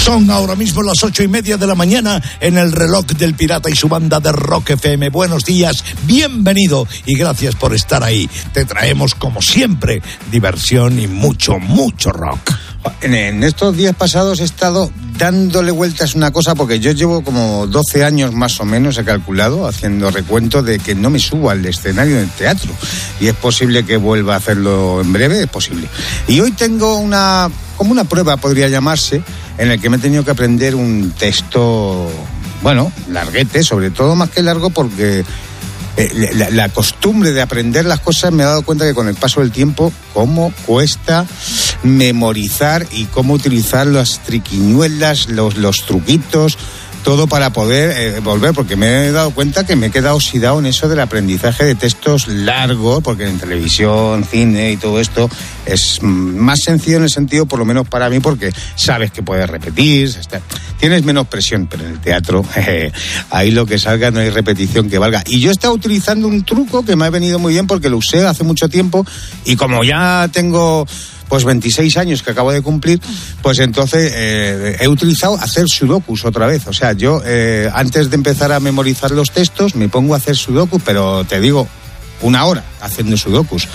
Son ahora mismo las 8:30 de la mañana en el reloj del Pirata y su banda de Rock FM. Buenos días, bienvenido y gracias por estar ahí. Te traemos, como siempre, diversión y mucho, mucho rock. En estos días pasados he estado dándole vueltas a una cosa porque yo llevo como 12 años más o menos, he calculado, haciendo recuento de que no me subo al escenario del teatro. Y es posible que vuelva a hacerlo en breve, es posible. Y hoy tengo como una prueba, podría llamarse, en el que me he tenido que aprender un texto, bueno, larguete, sobre todo más que largo porque la costumbre de aprender las cosas, me he dado cuenta que con el paso del tiempo, cómo cuesta memorizar y cómo utilizar las triquiñuelas, los truquitos, todo para poder volver, porque me he dado cuenta que me he quedado oxidado en eso del aprendizaje de textos largos, porque en televisión, cine y todo esto es más sencillo en el sentido, por lo menos para mí, porque sabes que puedes repetir, tienes menos presión, pero en el teatro, ahí lo que salga no hay repetición que valga. Y yo he estado utilizando un truco que me ha venido muy bien porque lo usé hace mucho tiempo y como ya tengo pues 26 años que acabo de cumplir, pues entonces he utilizado hacer sudokus otra vez. O sea, yo antes de empezar a memorizar los textos me pongo a hacer sudokus, pero te digo, 1 hora haciendo sudokus.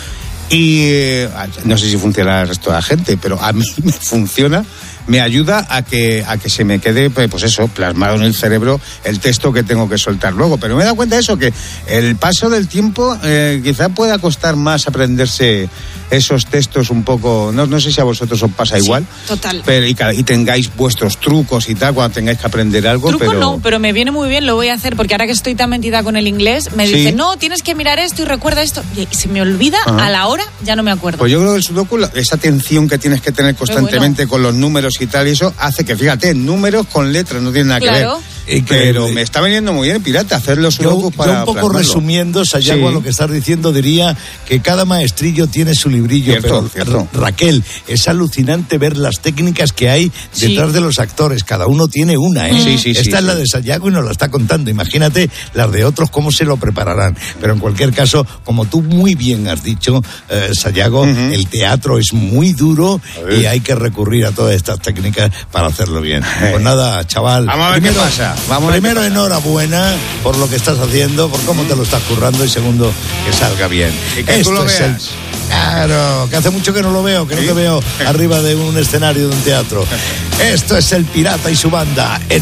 Y no sé si funciona el resto de la gente, pero a mí me funciona, me ayuda a que se me quede, pues eso, plasmado en el cerebro el texto que tengo que soltar luego. Pero me he dado cuenta de eso, que el paso del tiempo quizá pueda costar más aprenderse esos textos un poco, no sé si a vosotros os pasa igual. Sí, total. Pero, y tengáis vuestros trucos y tal cuando tengáis que aprender algo. Truco no, pero me viene muy bien, lo voy a hacer, porque ahora que estoy tan metida con el inglés, me dice, no, tienes que mirar esto y recuerda esto. Y se me olvida, a la hora ya no me acuerdo. Pues yo creo que el sudoku, esa atención que tienes que tener constantemente con los números y tal, y eso hace que, fíjate, números con letras no tienen nada que ver. Pero me está viniendo muy bien, Pirata, hacer los sudokus para yo un poco plasmarlo. Resumiendo, Sayago, lo que estás diciendo, diría que cada maestrillo tiene su librillo. Cierto. Raquel, es alucinante ver las técnicas que hay detrás de los actores. Cada uno tiene una, ¿eh? Esta es la de Sayago y nos la está contando. Imagínate las de otros, cómo se lo prepararán. Pero en cualquier caso, como tú muy bien has dicho, Sayago, el teatro es muy duro y hay que recurrir a todas estas técnicas para hacerlo bien. Pues nada, chaval. Vamos a ver qué pasa. Primero, enhorabuena por lo que estás haciendo, por cómo te lo estás currando, y segundo, que salga bien. Y que tú lo veas. Claro, que hace mucho que no lo veo, que no te veo arriba de un escenario de un teatro. Esto es el Pirata y su banda.